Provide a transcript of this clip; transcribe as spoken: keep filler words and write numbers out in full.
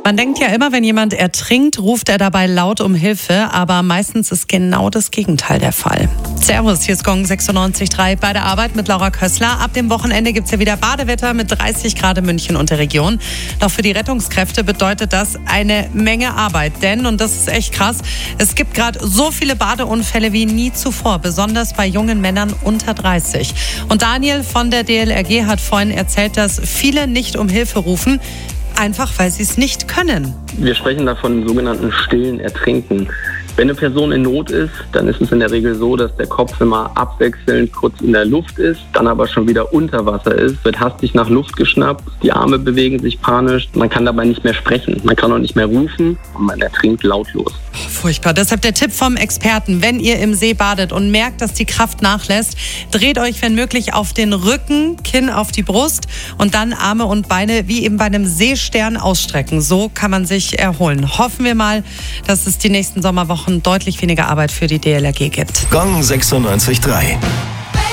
Man denkt ja immer, wenn jemand ertrinkt, ruft er dabei laut um Hilfe, aber meistens ist genau das Gegenteil der Fall. Servus, hier ist Gong sechsundneunzig Komma drei bei der Arbeit mit Laura Kössler. Ab dem Wochenende gibt es ja wieder Badewetter mit dreißig Grad in München und der Region. Doch für die Rettungskräfte bedeutet das eine Menge Arbeit. Denn, und das ist echt krass, es gibt gerade so viele Badeunfälle wie nie zuvor, besonders bei jungen Männern unter dreißig. Und Daniel von der D L R G hat vorhin erzählt, dass viele nicht um Hilfe rufen, einfach weil sie es nicht können. Wir sprechen da von sogenannten stillen Ertrinken. Wenn eine Person in Not ist, dann ist es in der Regel so, dass der Kopf immer abwechselnd kurz in der Luft ist, dann aber schon wieder unter Wasser ist, wird hastig nach Luft geschnappt, die Arme bewegen sich panisch, man kann dabei nicht mehr sprechen, man kann auch nicht mehr rufen und man ertrinkt lautlos. Furchtbar. Deshalb der Tipp vom Experten: Wenn ihr im See badet und merkt, dass die Kraft nachlässt, dreht euch, wenn möglich, auf den Rücken, Kinn auf die Brust und dann Arme und Beine wie eben bei einem Seestern ausstrecken. So kann man sich erholen. Hoffen wir mal, dass es die nächsten Sommerwochen deutlich weniger Arbeit für die D L R G gibt. Gong sechsundneunzig Komma drei.